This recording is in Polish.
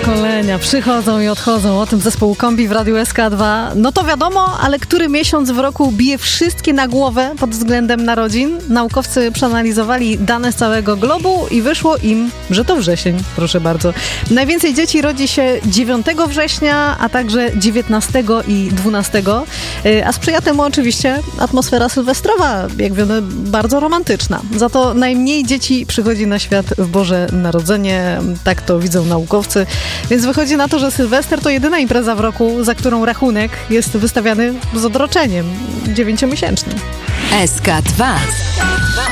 pokolenia przychodzą i odchodzą. O tym zespół Kombi w Radiu SK2. No to wiadomo, ale który miesiąc w roku bije wszystkie na głowę pod względem narodzin? Naukowcy przeanalizowali dane z całego globu i wyszło im, że to wrzesień. Proszę bardzo. Najwięcej dzieci rodzi się 9 września, a także 19 i 12. A sprzyja temu oczywiście atmosfera sylwestrowa, jak wiemy, bardzo romantyczna. Za to najmniej dzieci przychodzi na świat w Boże Narodzenie. Tak to widzą naukowcy. Więc wychodzi na to, że Sylwester to jedyna impreza w roku, za którą rachunek jest wystawiany z odroczeniem 9-miesięcznym. SK2